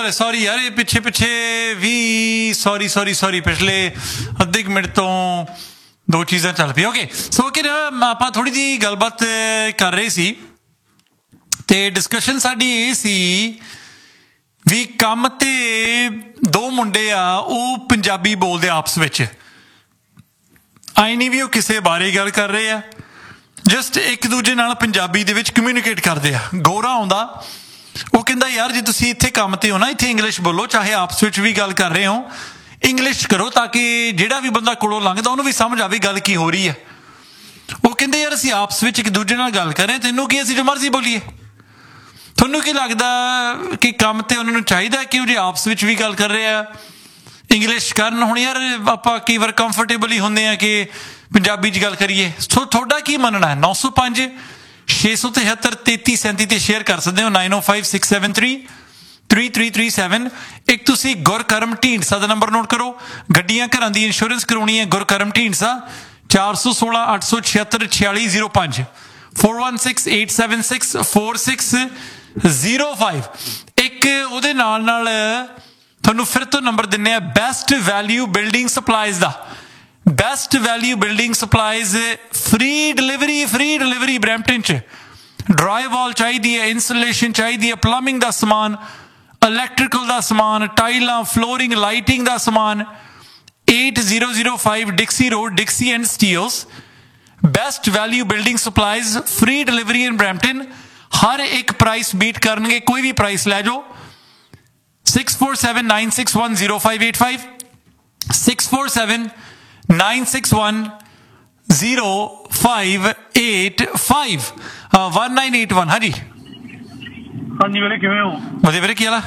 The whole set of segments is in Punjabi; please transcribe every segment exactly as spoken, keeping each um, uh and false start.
ਯਾਰ ਸੌਰੀ ਯਾਰ ਇਹ ਪਿੱਛੇ ਪਿੱਛੇ ਵੀ ਸੌਰੀ ਸੌਰੀ ਸੌਰੀ ਪਿਛਲੇ ਅੱਧੇ ਕੁ ਮਿੰਟ ਤੋਂ ਦੋ ਚੀਜ਼ਾਂ ਚੱਲ ਪਈਆਂ। ਓਕੇ ਸੋ ਕਿ ਆਪਾਂ ਥੋੜ੍ਹੀ ਜਿਹੀ ਗੱਲਬਾਤ ਕਰ ਰਹੇ ਸੀ ਅਤੇ ਡਿਸਕਸ਼ਨ ਸਾਡੀ ਇਹ ਸੀ ਵੀ ਕੰਮ 'ਤੇ ਦੋ ਮੁੰਡੇ ਆ ਉਹ ਪੰਜਾਬੀ ਬੋਲਦੇ ਆਪਸ ਵਿੱਚ, ਆਈ ਨਹੀਂ ਵੀ ਉਹ ਕਿਸੇ ਬਾਰੇ ਗੱਲ ਕਰ ਰਹੇ ਆ, ਜਸਟ ਇੱਕ ਦੂਜੇ ਨਾਲ ਪੰਜਾਬੀ ਦੇ ਵਿੱਚ ਕਮਿਊਨੀਕੇਟ ਕਰਦੇ ਆ। ਗੋਰਾ ਆਉਂਦਾ ਉਹ ਕਹਿੰਦਾ ਯਾਰ ਜੇ ਤੁਸੀਂ ਇੱਥੇ ਕੰਮ 'ਤੇ ਹੋ ਨਾ ਇੱਥੇ ਇੰਗਲਿਸ਼ ਬੋਲੋ, ਚਾਹੇ ਆਪਸ ਵਿੱਚ ਵੀ ਗੱਲ ਕਰ ਰਹੇ ਹੋ ਇੰਗਲਿਸ਼ ਕਰੋ ਤਾਂ ਕਿ ਜਿਹੜਾ ਵੀ ਬੰਦਾ ਕੋਲੋਂ ਲੰਘਦਾ ਉਹਨੂੰ ਵੀ ਸਮਝ ਆਵੇ ਗੱਲ ਕੀ ਹੋ ਰਹੀ ਹੈ। ਉਹ ਕਹਿੰਦੇ ਯਾਰ ਅਸੀਂ ਆਪਸ ਵਿੱਚ ਇੱਕ ਦੂਜੇ ਨਾਲ ਗੱਲ ਕਰ ਰਹੇ, ਤੈਨੂੰ ਕੀ ਅਸੀਂ ਜੋ ਮਰਜ਼ੀ ਬੋਲੀਏ। ਤੁਹਾਨੂੰ ਕੀ ਲੱਗਦਾ ਕਿ ਕੰਮ 'ਤੇ ਉਹਨਾਂ ਨੂੰ ਚਾਹੀਦਾ ਕਿ ਉਹ ਜੇ ਆਪਸ ਵਿੱਚ ਵੀ ਗੱਲ ਕਰ ਰਹੇ ਆ ਇੰਗਲਿਸ਼ ਕਰਨ? ਹੁਣ ਯਾਰ ਆਪਾਂ ਕਈ ਵਾਰ ਕੰਫਰਟੇਬਲ ਹੀ ਹੁੰਦੇ ਹਾਂ ਕਿ ਪੰਜਾਬੀ 'ਚ ਗੱਲ ਕਰੀਏ। ਸੋ ਤੁਹਾਡਾ ਕੀ ਮੰਨਣਾ ਹੈ? ਨੌ ਸੌ ਪੰਜ ਛੇ ਸੌ ਤਿਹੱਤਰ ਤੇਤੀ ਸੈਂਤੀ 'ਤੇ ਸ਼ੇਅਰ ਕਰ ਸਕਦੇ ਹੋ। ਨਾਈਨ ਓ five six seven three three three three seven. ਇੱਕ ਤੁਸੀਂ ਗੁਰਕਰਮ ਢੀਂਡਸਾ ਦਾ ਨੰਬਰ ਨੋਟ ਕਰੋ, ਗੱਡੀਆਂ ਘਰਾਂ ਦੀ ਇੰਸ਼ੋਰੈਂਸ ਕਰਵਾਉਣੀ ਹੈ ਗੁਰਕਰਮ ਢੀਂਡਸਾ, ਚਾਰ ਸੌ ਸੋਲਾਂ ਅੱਠ ਸੌ ਛਿਹੱਤਰ ਛਿਆਲੀ ਜ਼ੀਰੋ ਪੰਜ, four one six eight seven six four six zero five. ਇੱਕ ਉਹਦੇ ਨਾਲ ਨਾਲ ਤੁਹਾਨੂੰ ਫਿਰ ਤੋਂ ਨੰਬਰ ਦਿੰਦੇ ਆ ਬੈਸਟ ਵੈਲਿਊ ਬਿਲਡਿੰਗ ਸਪਲਾਈਜ਼ ਦਾ। Best value building supplies free delivery, free delivery Brampton 'ਚ। ਡਰਾਈਵਾਲ ਚਾਹੀਦੀ ਹੈ, ਇੰਸੂਲੇਸ਼ਨ ਚਾਹੀਦੀ ਹੈ, ਪਲੰਬਿੰਗ ਦਾ ਸਮਾਨ, ਇਲੈਕਟ੍ਰੀਕਲ ਦਾ ਸਮਾਨ, ਟਾਈਲਾਂ, ਫਲੋਰਿੰਗ, ਲਾਈਟਿੰਗ ਦਾ ਸਮਾਨ। Eight zero zero five ਡਿਕਸੀ road, ਡਿਕਸੀ and Steeles. Best value building supplies, free delivery in Brampton. ਹਰ ਇੱਕ ਪ੍ਰਾਈਸ ਬੀਟ ਕਰਨਗੇ, ਕੋਈ ਵੀ ਪ੍ਰਾਈਸ ਲੈ ਜਾਓ। Six four seven nine six one zero five eight five, six four seven nine six one zero five eight five, one nine eight one. ਹਾਂਜੀ ਹਾਂਜੀ ਵੀਰੇ ਕਿਵੇਂ ਹੋ? ਵਧੀਆ ਵੀਰੇ, ਕੀ ਹਾਲ ਆ?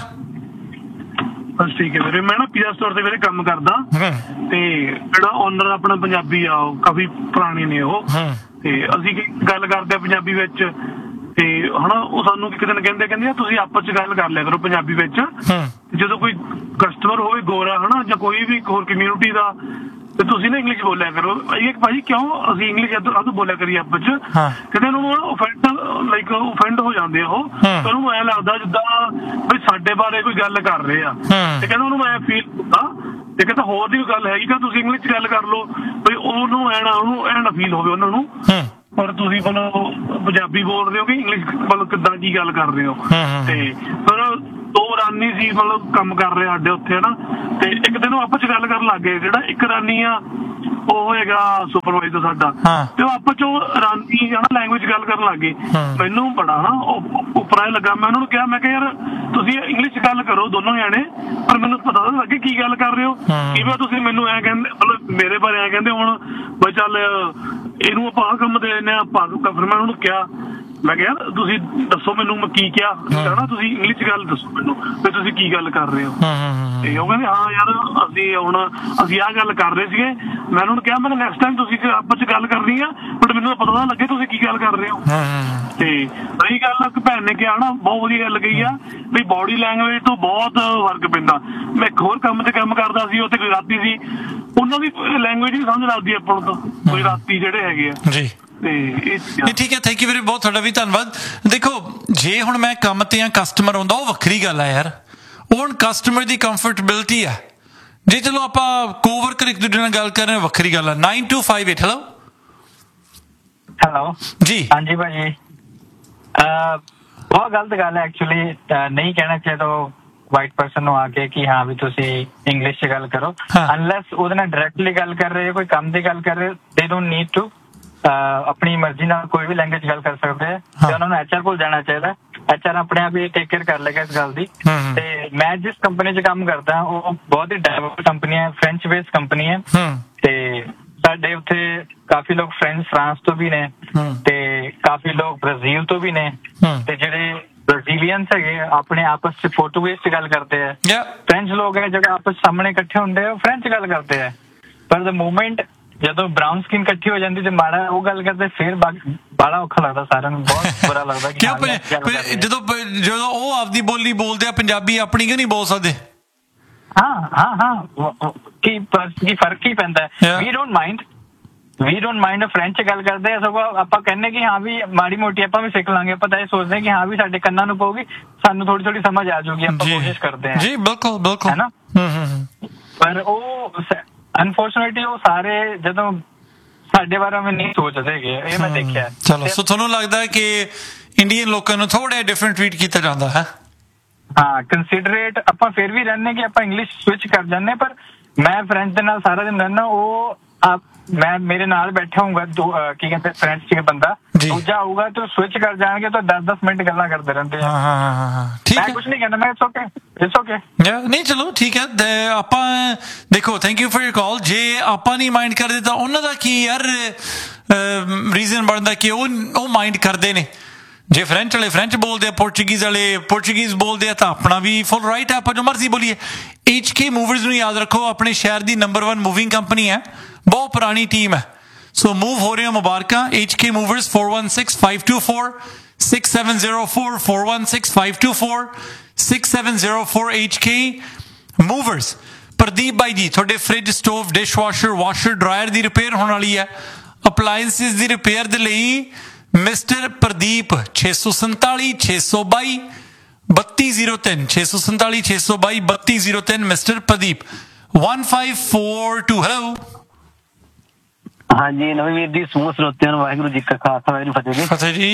ਬਸ ਠੀਕ ਹੈ ਵੀਰੇ। ਮੈਂ ਨਾ ਪੀਜ਼ਾ ਸਟੋਰ ਤੇ ਵੀਰੇ ਕੰਮ ਕਰਦਾ ਤੇ ਜਿਹੜਾ ਓਨਰ ਆਪਣਾ ਪੰਜਾਬੀ ਆ, ਉਹ ਕਾਫੀ ਪੁਰਾਣੇ ਨੇ ਉਹ, ਤੇ ਅਸੀਂ ਗੱਲ ਕਰਦੇ ਆ ਪੰਜਾਬੀ ਵਿੱਚ ਤੇ ਹਨਾ ਉਹ ਸਾਨੂੰ ਇੱਕ ਦਿਨ ਕਹਿੰਦੇ ਕਹਿੰਦੇ ਤੁਸੀਂ ਆਪਸ ਚ ਗੱਲ ਕਰ ਲਿਆ ਕਰੋ ਪੰਜਾਬੀ ਵਿੱਚ। ਜਦੋਂ ਕੋਈ ਕਸਟਮਰ ਹੋਵੇ ਗੋਰਾ ਹਨਾ ਜਾਂ ਕੋਈ ਵੀ ਹੋਰ ਕਮਿਊਨਿਟੀ ਦਾ ਤੇ ਤੁਸੀਂ ਨਾ ਇੰਗਲਿਸ਼ ਬੋਲਿਆ ਕਰੋ। ਇਹ ਭਾਜੀ ਕਿਉਂ ਅਸੀਂ ਇੰਗਲਿਸ਼ ਅੱਧ ਬੋਲਿਆ ਕਰੀਏ ਆਪਸ ਚ? ਕਹਿੰਦੇ ਉਹਨੂੰ ਓਫੈਂਡ ਲਾਈਕ ਓਫੈਂਡ ਹੋ ਜਾਂਦੇ ਆ ਉਹ, ਤੇ ਉਹਨੂੰ ਐਂ ਲੱਗਦਾ ਜਿੱਦਾਂ ਬਈ ਸਾਡੇ ਬਾਰੇ ਕੋਈ ਗੱਲ ਕਰ ਰਹੇ ਆ, ਤੇ ਕਹਿੰਦਾ ਉਹਨੂੰ ਐਂ ਫੀਲ ਹੁੰਦਾ। ਤੇ ਕਹਿੰਦਾ ਹੋਰ ਦੀ ਗੱਲ ਹੈਗੀ ਕਿ ਤੁਸੀਂ ਇੰਗਲਿਸ਼ ਚ ਗੱਲ ਕਰ ਲਓ ਬਈ ਉਹਨੂੰ ਐ ਨਾ ਉਹਨੂੰ ਐ ਨਾ ਫੀਲ ਹੋਵੇ ਉਹਨਾਂ ਨੂੰ, ਪਰ ਤੁਸੀਂ ਮਤਲਬ ਪੰਜਾਬੀ ਬੋਲ ਰਹੇ ਹੋ ਕਿ ਇੰਗਲਿਸ਼ ਮਤਲਬ ਕਿੱਦਾਂ ਕੀ ਗੱਲ ਕਰ ਰਹੇ ਹੋ। ਤੇ ਫਿਰ ਦੋ ਰਾਨੀ ਸੀ ਮਤਲਬ ਕੰਮ ਕਰ ਰਹੇ ਸਾਡੇ ਉੱਥੇ ਹਨਾ, ਤੇ ਇੱਕ ਦਿਨ ਉਹ ਆਪਸ ਚ ਗੱਲ ਕਰਨ ਲੱਗ ਗਏ। ਜਿਹੜਾ ਇੱਕ ਰਾਨੀ ਆ ਉਹ ਹੈਗਾ ਸੁਪਰਵਾਈਜ਼ਰ ਸਾਡਾ, ਤੇ ਉਹ ਆਪਸ ਚ ਰਾਨੀ ਹਨਾ ਲੈਂਗੁਏਜ ਗੱਲ ਕਰਨ ਲੱਗ ਗਏ। ਮੈਨੂੰ ਬੜਾ ਨਾ ਉੱਪਰ ਲੱਗਾ। ਮੈਂ ਉਹਨਾਂ ਨੂੰ ਕਿਹਾ, ਮੈਂ ਕਿਹਾ ਯਾਰ ਤੁਸੀਂ ਇੰਗਲਿਸ਼ ਚ ਗੱਲ ਕਰੋ ਦੋਨੋਂ ਜਾਣੇ, ਪਰ ਮੈਨੂੰ ਪਤਾ ਤਾਂ ਲੱਗੇ ਕੀ ਗੱਲ ਕਰ ਰਹੇ ਹੋ। ਕਿਵੇਂ ਤੁਸੀਂ ਮੈਨੂੰ ਐਂ ਕਹਿੰਦੇ ਮਤਲਬ ਮੇਰੇ ਬਾਰੇ ਐਂ ਕਹਿੰਦੇ ਹੁਣ ਬਈ ਚੱਲ ਇਹਨੂੰ ਆਪਾਂ ਆਹ ਕੰਮ ਦੇ ਦਿੰਦੇ ਹਾਂ ਆਪਾਂ। ਫਿਰ ਮੈਂ ਉਹਨੂੰ ਕਿਹਾ, ਮੈਂ ਕਿਹਾ ਤੁਸੀਂ ਦੱਸੋ ਮੈਨੂੰ ਮੈਂ ਕੀ ਕਿਹਾ ਨਾ, ਤੁਸੀਂ ਇੰਗਲਿਸ਼ ਚ ਗੱਲ ਦੱਸੋ ਮੈਨੂੰ ਵੀ ਤੁਸੀਂ ਕੀ ਗੱਲ ਕਰ ਰਹੇ ਹੋ। ਤੇ ਉਹ ਕਹਿੰਦੇ ਹਾਂ ਯਾਰ ਅਸੀਂ ਹੁਣ ਅਸੀਂ ਆਹ ਗੱਲ ਕਰ ਰਹੇ ਸੀਗੇ। ਮੈਂ ਉਹਨਾਂ ਨੂੰ ਕਿਹਾ ਮੈਂ ਨੈਕਸਟ ਟਾਈਮ ਤੁਸੀਂ ਆਪਸ ਚ ਗੱਲ ਕਰਨੀ ਆ, ਬਟ ਮੈਨੂੰ ਪਤਾ ਤਾਂ ਲੱਗੇ ਤੁਸੀਂ ਕੀ ਗੱਲ ਕਰ ਰਹੇ ਹੋ। ਤੇ ਰਹੀ ਗੱਲ ਇੱਕ ਭੈਣ ਨੇ ਕਿਹਾ ਨਾ, ਬਹੁਤ ਵਧੀਆ ਗੱਲ ਕਹੀ ਆ ਵੀ ਬੋਡੀ ਲੈਂਗੁਏਜ ਤੋਂ ਬਹੁਤ ਫਰਕ ਪੈਂਦਾ। ਮੈਂ ਇੱਕ ਹੋਰ ਕੰਮ ਤੇ ਕੰਮ ਕਰਦਾ ਸੀ, ਉੱਥੇ ਗੁਜਰਾਤੀ ਸੀ, ਉਹਨਾਂ ਦੀ ਲੈਂਗੁਏਜ ਵੀ ਸਮਝ ਲੱਗਦੀ ਆਪਾਂ ਨੂੰ ਤਾਂ, ਗੁਜਰਾਤੀ ਜਿਹੜੇ ਹੈਗੇ ਆ ਜੀ। ਠੀਕ ਹੈ, ਥੈਂਕ ਯੂ ਵੀਰੇ, ਬਹੁਤ ਤੁਹਾਡਾ ਵੀ ਧੰਨਵਾਦ। ਦੇਖੋ ਜੇ ਹੁਣ ਮੈਂ ਕੰਮ ਤੇ ਆ ਕਸਟਮਰ ਆਉਂਦਾ ਉਹ ਵੱਖਰੀ ਗੱਲ ਆ ਯਾਰ, ਉਹ ਹੁਣ ਕਸਟਮਰ ਦੀ ਕੰਫਰਟੇਬਿਲਿਟੀ ਆ। ਜੇ ਚਲੋ ਆਪਾਂ ਕੋਵਰਕਰ ਇੱਕ ਦੂਜੇ ਨਾਲ ਗੱਲ ਕਰ ਰਹੇ ਵੱਖਰੀ ਗੱਲ ਆ। Nine to five eight hello hello ਜੀ। ਹਾਂਜੀ ਭਾਜੀ, ਬਹੁਤ ਗਲਤ ਗੱਲ ਹੈ ਐਕਚੁਅਲੀ, ਨਹੀਂ ਕਹਿਣਾ ਚਾਹੀਦਾ ਵਾਈਟ ਪਰਸਨ ਨੂੰ ਆ ਕੇ ਕਿ ਹਾਂ ਵੀ ਤੁਸੀਂ ਇੰਗਲਿਸ਼ ਚ ਗੱਲ ਕਰੋ, ਅਨਲੈਸ ਉਹਦੇ ਨਾਲ ਡਾਇਰੈਕਟਲੀ ਗੱਲ ਕਰ ਰਹੇ, ਕੋਈ ਕੰਮ ਦੀ ਗੱਲ ਕਰ ਰਹੇ, ਦੇ ਡੋਂਟ ਨੀਡ ਟੂ ਆਪਣੀ ਮਰਜ਼ੀ ਨਾਲ ਕੋਈ ਵੀ ਲੈਂਗੁਏਜ ਗੱਲ ਕਰ ਸਕਦੇ ਹੈ। ਤੇ ਉਹਨਾਂ ਨੂੰ ਐਚ ਆਰ ਕੋਲ ਜਾਣਾ ਚਾਹੀਦਾ, ਐਚ ਆਰ ਆਪਣੇ ਆਪ ਹੀ ਟੇਕ ਕੇਅਰ ਕਰ ਲੇਗਾ ਇਸ ਗੱਲ ਦੀ। ਤੇ ਮੈਂ ਜਿਸ ਕੰਪਨੀ ਚ ਕੰਮ ਕਰਦਾ ਉਹ ਬਹੁਤ ਹੀ ਡਾਇਵਰਸ ਕੰਪਨੀ ਹੈ, ਫ੍ਰੈਂਚ ਬੇਸਡ ਕੰਪਨੀ ਹੈ, ਤੇ ਸਾਡੇ ਉੱਥੇ ਕਾਫੀ ਲੋਕ ਫ੍ਰੈਂਚ ਫਰਾਂਸ ਤੋਂ ਵੀ ਨੇ, ਤੇ ਕਾਫੀ ਲੋਕ ਬ੍ਰਾਜ਼ੀਲ ਤੋਂ ਵੀ ਨੇ, ਤੇ ਜਿਹੜੇ ਬ੍ਰਾਜ਼ੀਲੀਅਨਸ ਹੈਗੇ ਆਪਣੇ ਆਪਸ ਚ ਪੋਰਟੁਗੀਜ਼ ਚ ਗੱਲ ਕਰਦੇ ਹੈ। ਫ੍ਰੈਂਚ ਲੋਕ ਹੈ ਜਿਹੜੇ ਆਪਸ ਸਾਹਮਣੇ ਇਕੱਠੇ ਹੁੰਦੇ ਆ ਉਹ ਫ੍ਰੈਂਚ ਗੱਲ ਕਰਦੇ ਹੈ। ਪਰ ਦ ਮੂਮੈਂਟ ਜਦੋਂ ਬਰਾਊਨ ਸਕਿਨ ਇਕੱਠੀ ਹੋ ਜਾਂਦੀ ਤੇ ਮਾੜਾ ਉਹ ਗੱਲ ਕਰਦੇ ਫਿਰ ਬੜਾ ਔਖਾ ਲੱਗਦਾ, ਸਾਰਿਆਂ ਨੂੰ ਬਹੁਤ ਬੁਰਾ ਲੱਗਦਾ। ਜਦੋਂ ਜਦੋਂ ਉਹ ਆਪਦੀ ਬੋਲੀ ਬੋਲਦੇ ਆ ਪੰਜਾਬੀ ਆਪਣੀ ਕਿਉਂ ਨਹੀਂ ਬੋਲ ਸਕਦੇ? ਹਾਂ ਹਾਂ ਹਾਂ ਕੀ ਕੀ ਫਰਕ ਹੀ ਪੈਂਦਾ ਹੈ। ਵੀ don't mind we don't mind French ਚ ਗੱਲ ਕਰਦੇ ਆ, ਸਗੋਂ ਆਪਾਂ ਕਹਿੰਦੇ ਕਿ ਹਾਂ ਵੀ ਮਾੜੀ ਮੋਟੀ ਆਪਾਂ ਵੀ ਸਿੱਖ ਲਾਂਗੇ। ਆਪਾਂ ਤਾਂ ਇਹ ਸੋਚਦੇ ਕਿ ਹਾਂ ਵੀ ਸਾਡੇ ਕੰਨਾਂ ਨੂੰ ਪਊਗੀ, ਸਾਨੂੰ ਥੋੜੀ ਥੋੜੀ ਸਮਝ ਆ ਜਾਊਗੀ, ਆਪਾਂ ਕੋਸ਼ਿਸ਼ ਕਰਦੇ ਹਾਂ ਜੀ। ਬਿਲਕੁਲ ਬਿਲਕੁਲ, ਹੈ ਨਾ। ਪਰ ਉਹ ਅਨਫੋਰਚੁਨੇਟਲੀ ਉਹ ਸਾਰੇ ਜਦੋਂ ਸਾਡੇ ਬਾਰੇ ਮੈਂ ਨਹੀਂ ਸੋਚਦੇ ਹੈਗੇ, ਇਹ ਮੈਂ ਦੇਖਿਆ। ਚਲੋ, ਸੋ ਤੁਹਾਨੂੰ ਲੱਗਦਾ ਕਿ ਇੰਡੀਅਨ ਲੋਕਾਂ ਨੂੰ ਥੋੜਾ ਡਿਫਰੈਂਟ ਟ੍ਰੀਟ ਕੀਤਾ ਜਾਂਦਾ ਹੈ? ਹਾਂ, ਕੰਸੀਡਰੇਟ ਆਪਾਂ ਫਿਰ ਵੀ ਰਹਿੰਦੇ ਕਿ ਆਪਾਂ ਇੰਗਲਿਸ਼ ਸਵਿਚ ਕਰ ਜਾਂਦੇ, ਪਰ ਮੈਂ ਫਰੈਂਚ ਦੇ ਨਾਲ ਸਾਰਾ ਦਿਨ ਰਹਿਣਾ। ਉਹ ਮੈਂ ਮੇਰੇ ਨਾਲ ਬੈਠਾ ਹੋਊਗਾ, ਕੀ ਕਹਿੰਦੇ ਫਰੈਂਚ ਚ ਬੰਦਾ ਦੂਜਾ ਆਊਗਾ ਤੇ ਸਵਿਚ ਕਰ ਜਾਣਗੇ ਤਾਂ ਦਸ ਦਸ ਮਿੰਟ ਗੱਲਾਂ ਕਰਦੇ ਰਹਿੰਦੇ ਆ। ਮੈਂ ਕੁਛ ਨਹੀਂ ਕਹਿੰਦਾ, ਮੈਂ ਇਟਸ ਓਕੇ ਇਟਸ ਓਕੇ। ਨਹੀਂ ਚਲੋ ਠੀਕ ਹੈ। ਆਪਾਂ ਦੇਖੋ, ਥੈਂਕ ਯੂ ਫॉर योर ਕਾਲ। ਜੇ ਆਪਾਂ ਨਹੀਂ ਮਾਈਂਡ ਕਰਦੇ ਤਾਂ ਉਹਨਾਂ ਦਾ ਕੀ ਯਾਰ ਰੀਜ਼ਨ ਬਣਦਾ ਕਿ ਉਹ ਉਹ ਮਾਈਂਡ ਕਰਦੇ ਨੇ। ਜੇ ਫਰੈਂਚ ਵਾਲੇ ਫਰੈਂਚ ਬੋਲਦੇ ਆ, ਪੋਰਚੁਗੀਜ਼ ਵਾਲੇ ਪੋਰਚੁਗੀਜ਼ ਬੋਲਦੇ ਆ, ਤਾਂ ਆਪਣਾ ਵੀ ਫੁੱਲ ਰਾਈਟ ਹੈ, ਆਪਾਂ ਜੋ ਮਰਜ਼ੀ ਬੋਲੀਏ। ਐਚ ਕੇ ਮੂਵਰਸ ਨੂੰ ਯਾਦ ਰੱਖੋ, ਆਪਣੇ ਸ਼ਹਿਰ ਦੀ ਨੰਬਰ ਵਨ ਮੂਵਿੰਗ ਕੰਪਨੀ ਹੈ, ਬਹੁਤ ਪੁਰਾਣੀ ਟੀਮ ਹੈ। ਸੋ ਮੂਵ ਹੋ ਰਹੇ ਹੋ, ਮੁਬਾਰਕਾਂ। H K movers four one six five two four six seven zero four four one six five two four six seven zero four H K movers. Pradeep ਬਾਈ ਜੀ, ਤੁਹਾਡੇ fridge, stove, dish washer, washer dryer ਦੀ ਰਿਪੇਅਰ ਹੋਣ ਵਾਲੀ ਹੈ। ਅਪਲਾਇੰਸਿਸ ਦੀ ਰਿਪੇਅਰ ਦੇ ਲਈ ਮਿਸਟਰ ਪ੍ਰਦੀਪ ਛੇ ਸੌ ਸੰਤਾਲੀ ਛੇ ਸੌ ਬਾਈ ਬੱਤੀ ਜ਼ੀਰੋ ਤਿੰਨ ਛੇ ਸੌ ਸੰਤਾਲੀ ਛੇ ਸੌ ਬਾਈ ਬੱਤੀ ਜ਼ੀਰੋ ਤਿੰਨ mister Pradeep one five four two। Hello ਹਾਂਜੀ, ਨਵੇਂ ਵੀਰ ਜੀ, ਸਮੂਹ ਸਰੋਤਿਆਂ ਨੂੰ ਵਾਹਿਗੁਰੂ ਜੀ ਕਾ ਖਾਲਸਾ ਵਾਹਿਗੁਰੂ ਫਤਿਹ ਜੀ। ਫਤਿਹ ਜੀ।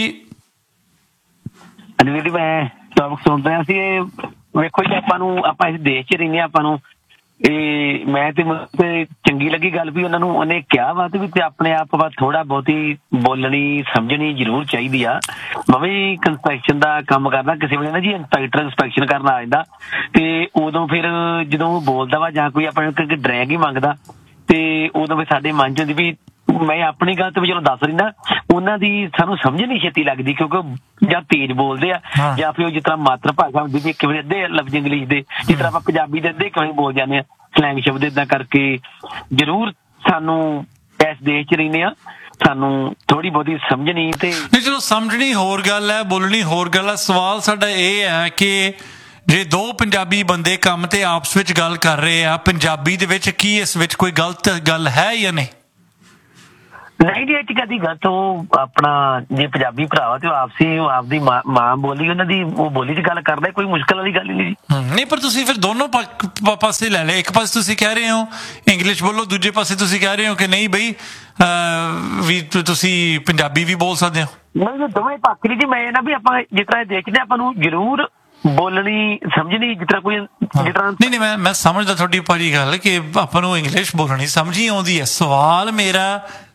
ਵੀਰ ਜੀ, ਮੈਂ ਟੌਪਿਕ ਸੁਣ ਰਿਹਾ ਸੀ। ਵੇਖੋ ਜੀ, ਆਪਾਂ ਨੂੰ ਆਪਾਂ ਇਸ ਦੇਸ਼ 'ਚ ਰਹਿੰਦੇ ਹਾਂ, ਆਪਾਂ ਨੂੰ ਇਹ ਮੈਂ ਤੇ ਚੰਗੀ ਲੱਗੀ ਗੱਲ ਵੀ ਉਹਨਾਂ ਨੂੰ ਉਹਨੇ ਕਿਹਾ ਵਾ ਤੇ ਵੀ ਤੇ ਆਪਣੇ ਆਪ ਵਾ ਥੋੜਾ ਬਹੁਤੀ ਬੋਲਣੀ ਸਮਝਣੀ ਜ਼ਰੂਰ ਚਾਹੀਦੀ ਆ। ਮੈਂ ਵੀ ਕੰਸਟਰਕਸ਼ਨ ਦਾ ਕੰਮ ਕਰਦਾ, ਕਿਸੇ ਵੇਲੇ ਨਾ ਜੀ ਇੰਸਪੈਕਟਰ ਇੰਸਪੈਕਸ਼ਨ ਕਰਨ ਆ ਜਾਂਦਾ ਤੇ ਉਦੋਂ ਫਿਰ ਜਦੋਂ ਉਹ ਬੋਲਦਾ ਵਾ ਜਾਂ ਕੋਈ ਆਪਣੇ ਡਰੈਗ ਹੀ ਮੰਗਦਾ ਤੇ ਉਦੋਂ ਫਿਰ ਸਾਡੇ ਮਨ 'ਚ ਹੁੰਦੀ ਵੀ ਮੈਂ ਆਪਣੀ ਗੱਲ ਤੇ ਵੀ ਚਲੋ ਦੱਸ ਦਿੰਦਾ, ਉਹਨਾਂ ਦੀ ਸਾਨੂੰ ਸਮਝ ਨਹੀਂ ਛੇਤੀ ਲੱਗਦੀ ਕਿਉਂਕਿ ਜਾਂ ਤੇਜ਼ ਬੋਲਦੇ ਆ ਜਾਂ ਫਿਰ ਜਿਸ ਤਰ੍ਹਾਂ ਮਾਤਰ ਭਾਸ਼ਾ ਹੁੰਦੀ ਵੀ ਕਿਵੇਂ ਅੱਧੇ ਲਫ਼ਜ਼ ਇੰਗਲਿਸ਼ ਦੇ, ਜਿਸ ਤਰ੍ਹਾਂ ਆਪਾਂ ਪੰਜਾਬੀ ਦੇ ਅੱਧੇ ਕਿਵੇਂ ਬੋਲ ਜਾਂਦੇ ਆ ਸਲੈਂਗ ਸ਼ਬਦ। ਏਦਾਂ ਕਰਕੇ ਜ਼ਰੂਰ ਸਾਨੂੰ ਇਸ ਦੇਸ਼ 'ਚ ਰਹਿੰਦੇ ਆ, ਸਾਨੂੰ ਥੋੜੀ ਬਹੁਤੀ ਸਮਝਣੀ ਤੇ ਨਹੀਂ, ਚਲੋ ਸਮਝਣੀ ਹੋਰ ਗੱਲ ਹੈ, ਬੋਲਣੀ ਹੋਰ ਗੱਲ ਹੈ। ਸਵਾਲ ਸਾਡਾ ਇਹ ਹੈ ਕਿ ਜੇ ਦੋ ਪੰਜਾਬੀ ਬੰਦੇ ਕੰਮ ਤੇ ਆਪਸ ਵਿੱਚ ਗੱਲ ਕਰ ਰਹੇ ਆ ਪੰਜਾਬੀ ਦੇ ਵਿੱਚ, ਕੀ ਇਸ ਵਿੱਚ ਕੋਈ ਗਲਤ ਗੱਲ ਹੈ ਜਾਂ ਨਹੀਂ? ਨਹੀਂ ਜੀ, ਇਹ 'ਚ ਕਦੀ ਗਲਤ। ਉਹ ਆਪਣਾ ਜੇ ਪੰਜਾਬੀ ਭਰਾਵਾ ਤੇ ਉਹ ਆਪਸੀ ਉਹ ਆਪਦੀ ਮਾਂ ਬੋਲੀ ਉਹਨਾਂ ਦੀ ਉਹ ਬੋਲੀ 'ਚ ਗੱਲ ਕਰਦਾ, ਕੋਈ ਮੁਸ਼ਕਿਲ ਵਾਲੀ ਗੱਲ ਨਹੀਂ ਜੀ। ਨਹੀਂ, ਪਰ ਤੁਸੀਂ ਫਿਰ ਦੋਨੋਂ ਪਾਸੇ ਲੈ ਲਏ। ਇੱਕ ਪਾਸੇ ਤੁਸੀਂ ਕਹਿ ਰਹੇ ਹੋ ਇੰਗਲਿਸ਼ ਬੋਲੋ, ਦੂਜੇ ਪਾਸੇ ਤੁਸੀਂ ਕਹਿ ਰਹੇ ਹੋ ਕਿ ਨਹੀਂ ਬਈ ਵੀ ਤੁਸੀਂ ਪੰਜਾਬੀ ਵੀ ਬੋਲ ਸਕਦੇ ਹੋ। ਨਹੀਂ, ਦੋਵੇਂ ਪੱਖ ਨਹੀਂ ਜੀ। ਮੈਂ ਨਾ ਵੀ ਆਪਾਂ ਜਿਸ ਤਰ੍ਹਾਂ ਦੇਖਦੇ ਆਪਾਂ ਨੂੰ ਜ਼ਰੂਰ ਬੋਲਣੀ ਸਮਝਣੀ ਜਿਸ ਤਰ੍ਹਾਂ ਕੋਈ ਜਿਸ ਤਰ੍ਹਾਂ ਨਹੀਂ ਨਹੀਂ ਮੈਂ ਮੈਂ ਸਮਝਦਾ ਤੁਹਾਡੀ ਭਾਰੀ ਗੱਲ ਕਿ ਆਪਾਂ ਨੂੰ ਇੰਗਲਿਸ਼ ਬੋਲਣੀ ਸਮਝੀ ਆਉਂਦੀ ਹੈ। ਸਵਾਲ ਮੇਰਾ